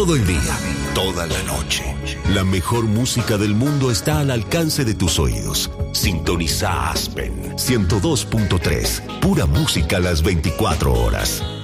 todo el día, toda la noche. La mejor música del mundo está al alcance de tus oídos. Sintoniza Aspen 102.3. Pura música las 24 horas.